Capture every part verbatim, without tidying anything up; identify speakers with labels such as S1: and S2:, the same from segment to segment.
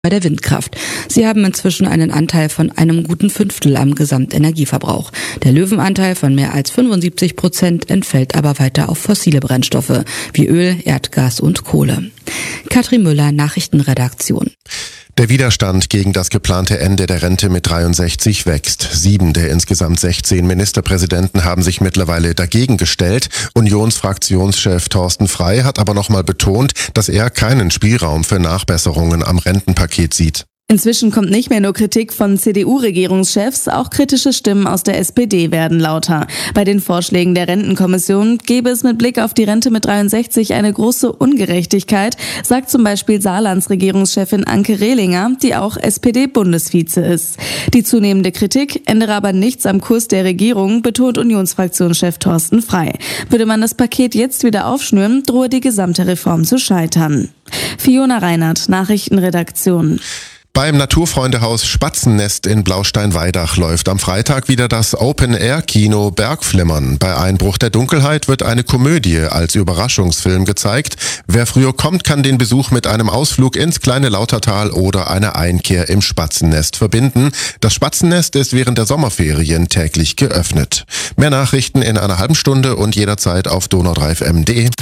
S1: bei der Windkraft. Sie haben inzwischen einen Anteil von einem guten Fünftel am Gesamtenergieverbrauch. Der Löwenanteil von mehr als fünfundsiebzig Prozent entfällt aber weiter auf fossile Brennstoffe wie Öl, Erdgas und Kohle. Katrin Müller, Nachrichtenredaktion.
S2: Der Widerstand gegen das geplante Ende der Rente mit dreiundsechzig wächst. Sieben der insgesamt sechzehn Ministerpräsidenten haben sich mittlerweile dagegen gestellt. Unionsfraktionschef Thorsten Frey hat aber nochmal betont, dass er keinen Spielraum für Nachbesserungen am Rentenpaket sieht.
S3: Inzwischen kommt nicht mehr nur Kritik von C D U-Regierungschefs, auch kritische Stimmen aus der S P D werden lauter. Bei den Vorschlägen der Rentenkommission gäbe es mit Blick auf die Rente mit dreiundsechzig eine große Ungerechtigkeit, sagt zum Beispiel Saarlands Regierungschefin Anke Rehlinger, die auch S P D-Bundesvize ist. Die zunehmende Kritik ändere aber nichts am Kurs der Regierung, betont Unionsfraktionschef Thorsten Frey. Würde man das Paket jetzt wieder aufschnüren, drohe die gesamte Reform zu scheitern. Fiona Reinhardt, Nachrichtenredaktion.
S2: Beim Naturfreundehaus Spatzennest in Blaustein-Weidach läuft am Freitag wieder das Open-Air-Kino Bergflimmern. Bei Einbruch der Dunkelheit wird eine Komödie als Überraschungsfilm gezeigt. Wer früher kommt, kann den Besuch mit einem Ausflug ins kleine Lautertal oder einer Einkehr im Spatzennest verbinden. Das Spatzennest ist während der Sommerferien täglich geöffnet. Mehr Nachrichten in einer halben Stunde und jederzeit auf donau drei F M punkt de.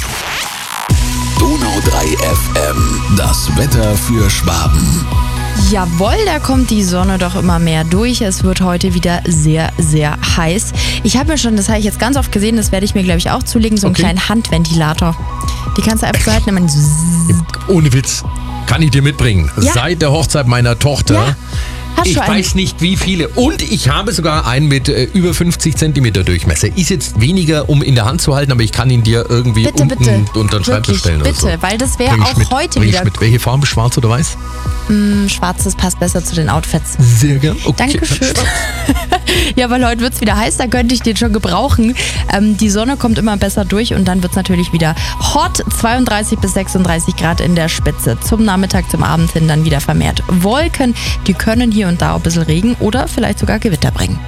S4: Donau drei F M, das Wetter für Schwaben.
S5: Jawohl, da kommt die Sonne doch immer mehr durch. Es wird heute wieder sehr, sehr heiß. Ich habe mir schon, das habe ich jetzt ganz oft gesehen, das werde ich mir, glaube ich, auch zulegen, so einen
S6: Okay.
S5: kleinen Handventilator. Die kannst du einfach so halten, immer so.
S6: Ohne Witz. Kann ich dir mitbringen.
S5: Ja.
S6: Seit der Hochzeit meiner Tochter.
S5: Ja. Hast
S6: Ich
S5: du einen?
S6: weiß nicht wie viele. Und ich habe sogar einen mit äh, über fünfzig Zentimeter Durchmesser. Ist jetzt weniger, um in der Hand zu halten, aber ich kann ihn dir irgendwie
S5: Bitte,
S6: unten
S5: bitte.
S6: unter den Schreibtisch
S5: Wirklich,
S6: stellen
S5: bitte,
S6: oder so.
S5: weil das wäre
S6: Bring ich
S5: auch
S6: mit,
S5: heute
S6: bring ich
S5: wieder
S6: mit. Welche Farbe? Schwarz oder weiß?
S5: Mm, Schwarzes passt besser zu den Outfits.
S6: Sehr gern. Okay.
S5: Dankeschön. Ja, weil heute wird es wieder heiß, da könnte ich den schon gebrauchen. Ähm, die Sonne kommt immer besser durch und dann wird es natürlich wieder hot. zweiunddreißig bis sechsunddreißig Grad in der Spitze. Zum Nachmittag, zum Abend hin dann wieder vermehrt Wolken. Die können hier und da auch ein bisschen Regen oder vielleicht sogar Gewitter bringen.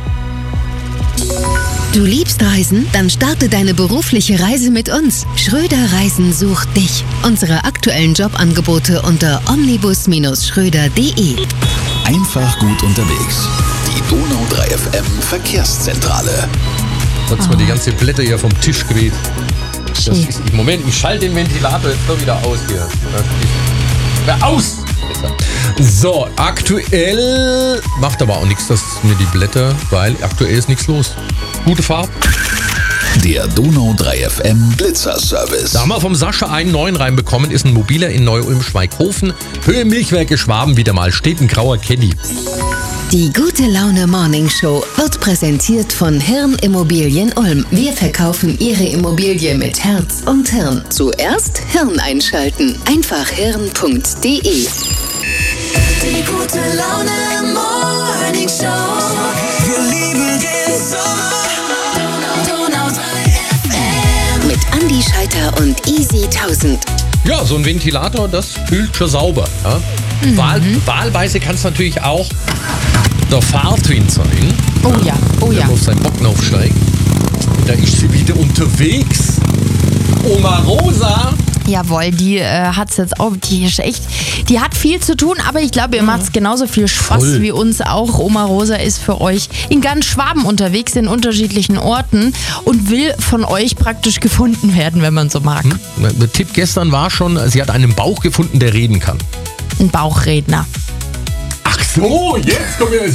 S7: Du liebst Reisen? Dann starte deine berufliche Reise mit uns. Schröder Reisen sucht dich. Unsere aktuellen Jobangebote unter omnibus schröder punkt de.
S4: Einfach gut unterwegs. Die Donau drei F M Verkehrszentrale.
S6: Sonst mal die ganze Blätter hier vom Tisch gerät. Das
S5: Schön.
S6: ist, Moment, ich schalte den Ventilator jetzt doch wieder aus hier. Hör aus! So, aktuell macht aber auch nichts, dass mir die Blätter, weil aktuell ist nichts los. Gute Fahrt.
S4: Der Donau drei F M Blitzerservice.
S6: Da haben wir vom Sascha einen neuen reinbekommen, ist ein mobiler in Neu-Ulm-Schweighofen. Höhe Milchwerke Schwaben wieder mal, steht ein grauer Caddy.
S7: Die Gute Laune Morning Show wird präsentiert von Hirn Immobilien Ulm. Wir verkaufen Ihre Immobilie mit Herz und Hirn. Zuerst Hirn einschalten. Einfach hirn punkt de.
S8: Die gute Laune Morning Show. Wir lieben den Sommer. Donau drei F M.
S7: Mit Andi Scheiter und Easy tausend.
S6: Ja, so ein Ventilator, das kühlt schon sauber. Ja?
S5: Mhm.
S6: Wahl, wahlweise kann es natürlich auch der Fahrtwind sein.
S5: Oh ja, oh
S6: der
S5: ja.
S6: auf seinen Bocken aufsteigt. Und da ist sie wieder unterwegs. Oma Rosa.
S5: Jawohl, die äh, hat's jetzt auch, die ist echt, die hat viel zu tun, aber ich glaube, ihr macht's genauso viel Spaß
S6: Voll.
S5: wie uns auch. Oma Rosa ist für euch in ganz Schwaben unterwegs, in unterschiedlichen Orten und will von euch praktisch gefunden werden, wenn man so mag.
S6: Hm? Der Tipp gestern war schon, sie hat einen Bauch gefunden, der reden kann.
S5: Ein Bauchredner.
S6: Ach so, jetzt kommen wir